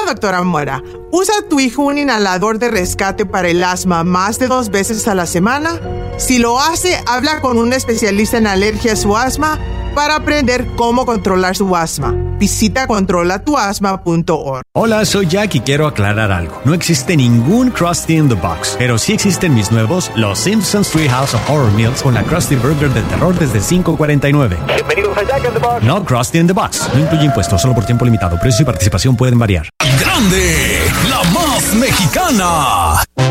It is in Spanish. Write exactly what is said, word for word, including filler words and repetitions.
doctora Mora. ¿Usa tu hijo un inhalador de rescate para el asma más de dos veces a la semana? Si lo hace, habla con un especialista en alergias o asma para aprender cómo controlar su asma. Visita controla tu asma punto org. Hola, soy Jack y quiero aclarar algo. No existe ningún Krusty in the Box, pero sí existen mis nuevos Los Simpsons Treehouse of Horror Meals con la Krusty Burger de terror desde cinco cuarenta y nueve. Bienvenidos a Jack in the Box. No Krusty in the Box. No incluye impuestos, solo por tiempo limitado. Precio y participación pueden variar. Grande, la más mexicana.